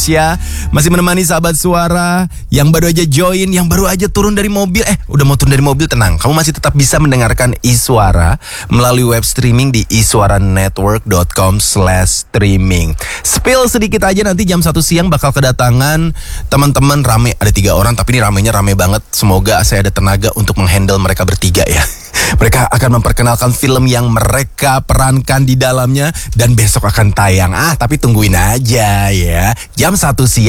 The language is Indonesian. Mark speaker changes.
Speaker 1: Masih menemani sahabat suara yang baru aja join, yang baru aja turun dari mobil. Udah mau turun dari mobil, tenang. Kamu masih tetap bisa mendengarkan iSuara melalui web streaming di isuaranetwork.com/streaming. Spill sedikit aja, nanti jam 1 siang bakal kedatangan teman-teman rame. Ada 3 orang, tapi ini ramenya rame banget. Semoga saya ada tenaga untuk menghandle mereka bertiga ya. Mereka akan memperkenalkan film yang mereka perankan di dalamnya dan besok akan tayang. Tapi tungguin aja ya. Jam 1 siang